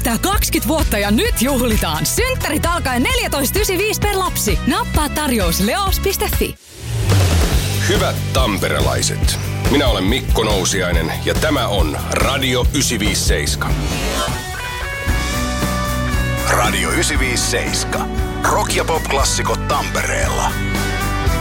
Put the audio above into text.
täyttää 20 vuotta ja nyt juhlitaan. Synttärit alkaen 14,95 per lapsi. Nappaa tarjous leos.fi. Hyvät tamperelaiset, minä olen Mikko Nousiainen ja tämä on Radio 957. Radio 957. Rock- ja pop-klassikot Tampereella.